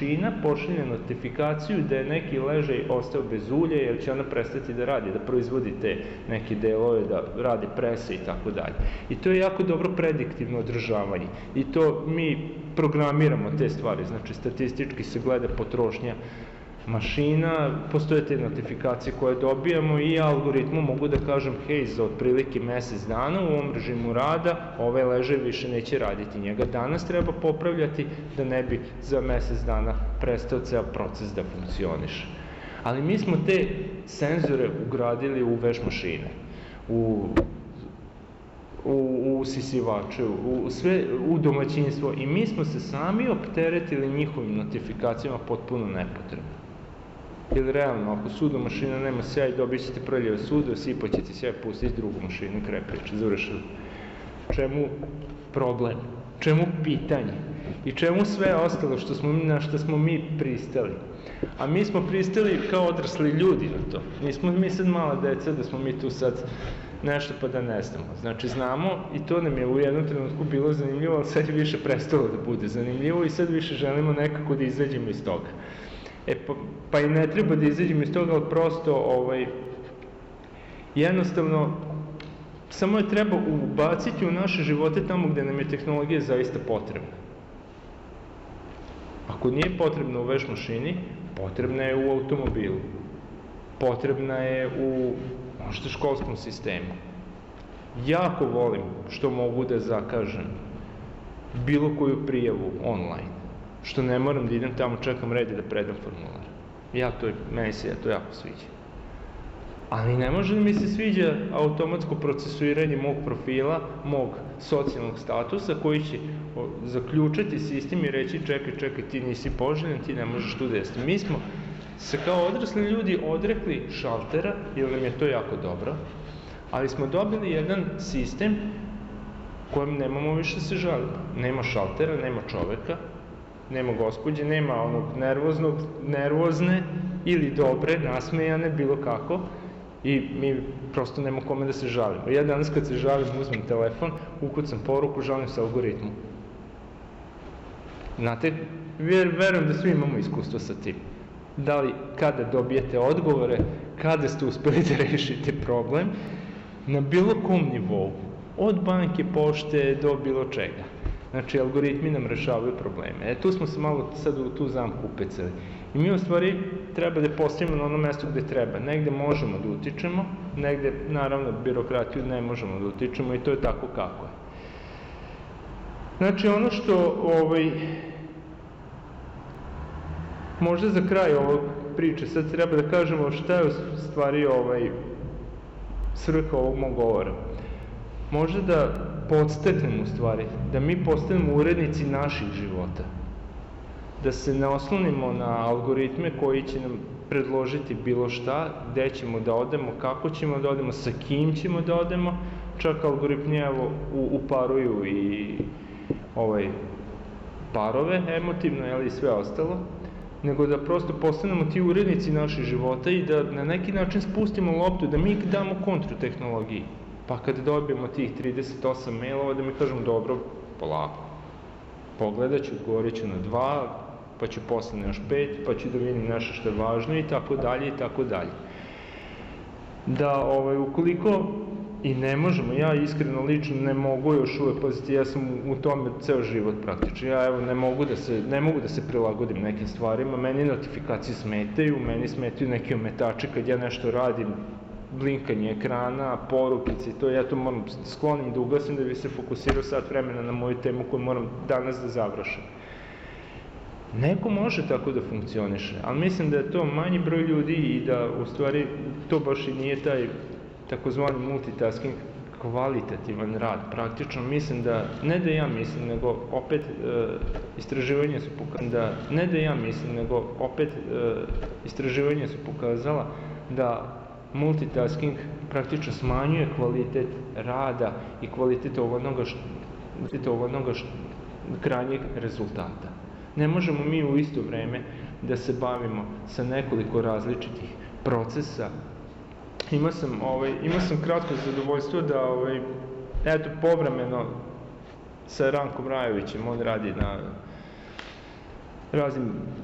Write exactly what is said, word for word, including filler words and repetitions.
mašina pošalje notifikaciju da je neki ležaj ostao bez ulja, jer će ona prestati da radi, da proizvodi te neke delove, da radi prese i tako dalje. I to je jako dobro prediktivno održavanje. I to mi programiramo te stvari, znači statistički se gleda potrošnja mašina, postoje te notifikacije koje dobijamo i ja algoritmu mogu da kažem, hej, za otprilike mesec dana u ovom režimu rada ovaj ležaj više neće raditi. Njega danas treba popravljati da ne bi za mesec dana prestao ceo proces da funkcioniše. Ali mi smo te senzore ugradili u veš mašine, u u usisivače, u, sve, u domaćinstvo i mi smo se sami opteretili njihovim notifikacijama potpuno nepotrebno. Jer realno, ako sudo mašina nema sjaj, dobit ćete prljave sudo, sipat ćete sjaj, pustiti drugu mašinu, kraj priče, završili. Čemu problem? Čemu pitanje? I čemu sve ostalo što smo, na što smo mi pristali? A mi smo pristali kao odrasli ljudi na to. Nismo mi sad mala deca da smo mi tu sad nešto pa da ne znamo. Znači znamo i to nam je u jednom trenutku bilo zanimljivo, ali sad je više prestalo da bude zanimljivo i sad više želimo nekako da izađemo iz toga. E pa, pa i ne treba da izađemo iz toga, ali prosto ovaj, jednostavno samo je treba ubaciti u naše živote tamo gde nam je tehnologija zaista potrebna. Ako nije potrebna u veš mašini, potrebna je u automobilu, potrebna je u možda školskom sistemu. Jako volim što mogu da zakažem bilo koju prijavu online, što ne moram da idem tamo, čekam red i da predam formular. Ja to, meni se ja to jako sviđa. Ali ne može da mi se sviđa automatsko procesuiranje mog profila, mog socijalnog statusa, koji će zaključati sistem i reći čekaj, čekaj, ti nisi poželjen, ti ne možeš tu da jesti. Mi smo se kao odrasli ljudi odrekli šaltera, jer nam je to jako dobro, ali smo dobili jedan sistem kojem nemamo više se žaliti. Nema šaltera, nema čoveka, nema gospođe, nema onog nervoznog, nervozne ili dobre, nasmejane, bilo kako, i mi prosto nema kome da se žalimo. Ja danas kad se žalim, uzmem telefon, ukucam poruku, žalim se algoritmu. Znate, verujem da svi imamo iskustvo sa tim. Da li kada dobijete odgovore, kada ste uspeli da rešite problem, na bilo kom nivou, od banke, pošte do bilo čega. Znači, algoritmi nam rešavaju probleme. E, tu smo se malo sad u tu zamku upecali. I mi u stvari treba da postavimo na ono mesto gde treba. Negde možemo da utičemo, negde, naravno, birokratiju ne možemo da utičemo i to je tako kako je. Znači, ono što, ovaj, možda za kraj ovog priče, sad treba da kažemo šta je u stvari ovaj, svrha ovog mog govora. Možda da podstaknemo u stvari, da mi postanemo urednici naših života. Da se ne oslonimo na algoritme koji će nam predložiti bilo šta, gde ćemo da odemo, kako ćemo da odemo, sa kim ćemo da odemo, čak algoritmi evo uparuju i ovaj, parove emotivno, ali i sve ostalo, nego da prosto postanemo ti urednici naših života i da na neki način spustimo loptu, da mi damo kontru tehnologiji. Pa kad dobijemo tih trideset osam mailova, da mi kažemo dobro, polako, pogledat ću, odgovorit ću na dva, pa ću posle na još pet, pa ću da vidim nešto što je važno i tako dalje i tako dalje. Da, ovaj, ukoliko i ne možemo, ja iskreno lično ne mogu još uvek, paziti, ja sam u tome ceo život praktično, ja evo ne mogu da se, ne mogu da se prilagodim nekim stvarima, meni notifikacije smetaju, meni smetaju neki ometači kad ja nešto radim, blinkanje ekrana, porukice i to, ja to moram sklonim da ugasim da bi se fokusirao sat vremena na moju temu koju moram danas da završim. Neko može tako da funkcioniše, ali mislim da je to manji broj ljudi i da u stvari to baš i nije taj takozvani multitasking kvalitativan rad. Praktično mislim da, ne da ja mislim, nego opet e, istraživanja su pokazala, da, ne da ja mislim, nego opet e, istraživanja su pokazala da multitasking praktično smanjuje kvalitet rada i kvalitet ovoga što, ovoga što, krajnjeg rezultata. Ne možemo mi u isto vreme da se bavimo sa nekoliko različitih procesa. Imao sam, ovaj, imao sam kratko zadovoljstvo da, ovaj, eto, povremeno sa Rankom Rajovićem, on radi na raznim